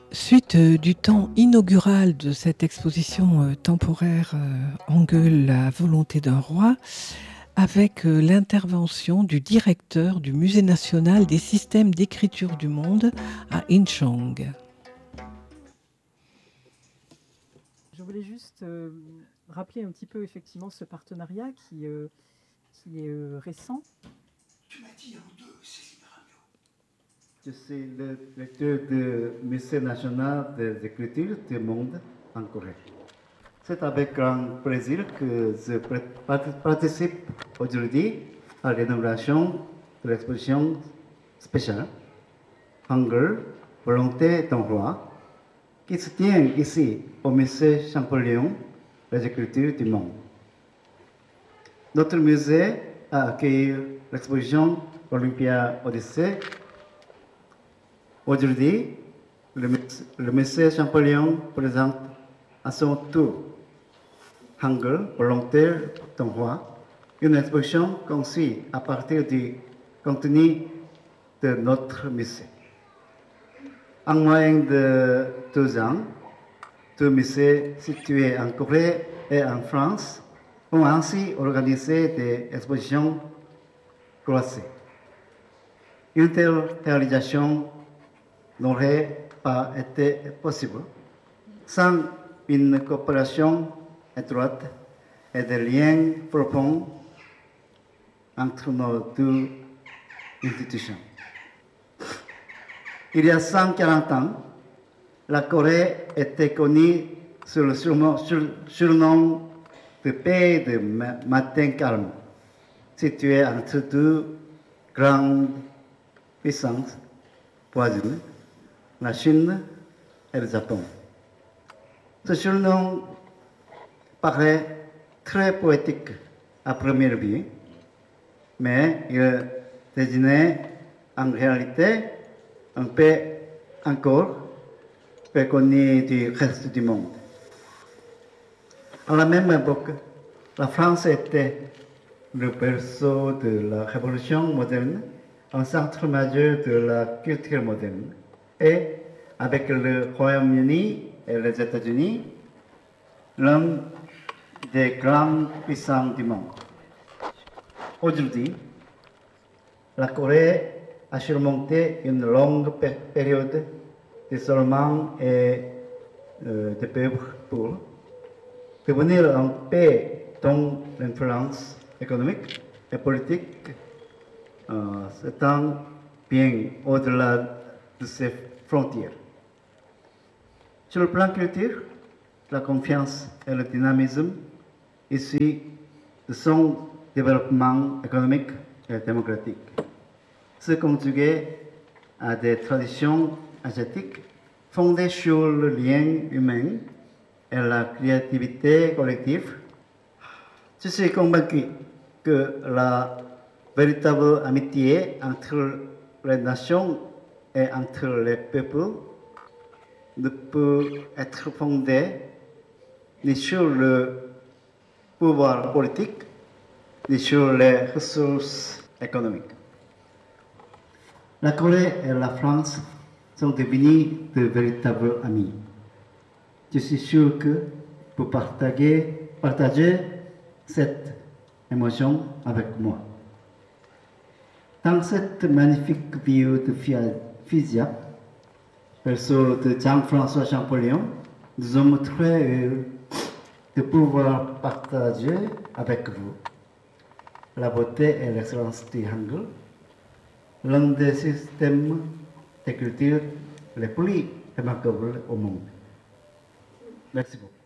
Suite du temps inaugural de cette exposition temporaire Hangul, la volonté d'un roi, avec l'intervention du directeur du Musée national des systèmes d'écriture du monde à Incheong. Je voulais juste rappeler un petit peu effectivement ce partenariat qui est récent. Tu m'as dit en deux, Céline Ramio. Je suis le directeur du Musée national des écritures du monde en Corée. C'est avec grand plaisir que je participe aujourd'hui à l'inauguration de l'exposition spéciale Hangul, volonté d'un roi, qui se tient ici au Musée Champollion des écritures du monde. Notre musée a accueilli l'exposition Olympia Odyssée. Aujourd'hui, le musée Champollion présente à son tour Hangul, volontaire d'un roi, une exposition conçue à partir du contenu de notre musée. En moins de 2 ans, deux musées situés en Corée et en France ont ainsi organisé des expositions croisées. Une telle réalisation n'aurait pas été possible sans une coopération étroite et des liens profonds entre nos deux institutions. Il y a 140 ans, la Corée était connue sous le surnom de pays de matin calme, situé entre deux grandes puissances voisines, la Chine et le Japon. Ce surnom paraît très poétique à première vue, mais il désignait en réalité un pays encore peu connu du reste du monde. À la même époque, la France était le berceau de la révolution moderne, un centre majeur de la culture moderne, et avec le Royaume-Uni et les États-Unis, l'un des grandes puissances du monde. Aujourd'hui, la Corée a surmonté une longue période d'isolement et de pauvreté pour devenir un pays dont l'influence économique et politique s'étend bien au-delà de ses frontières. Sur le plan culture, la confiance et le dynamisme issus de son développement économique et démocratique se conjuguent à des traditions asiatiques fondées sur le lien humain et la créativité collective. Je suis convaincu que la véritable amitié entre les nations et entre les peuples ne peut être fondée ni sur le pouvoir politique, ni sur les ressources économiques. La Corée et la France sont devenus de véritables amis. Je suis sûr que vous partagez cette émotion avec moi. Dans cette magnifique vue de Fisia, berceau de Jean-François Champollion, nous sommes très heureux de pouvoir partager avec vous la beauté et l'excellence du Hangul, l'un des systèmes d'écriture les plus remarquables au monde. Merci beaucoup.